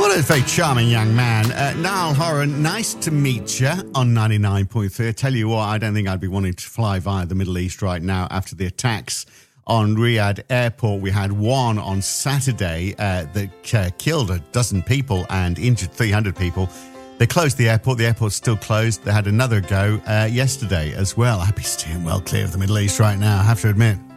What a very charming young man. Niall Horan, nice to meet you on 99.3. I tell you what, I don't think I'd be wanting to fly via the Middle East right now after the attacks on Riyadh Airport. We had one on Saturday that killed a dozen people and injured 300 people. They closed the airport. The airport's still closed. They had another go yesterday as well. I'd be steering well clear of the Middle East right now, I have to admit.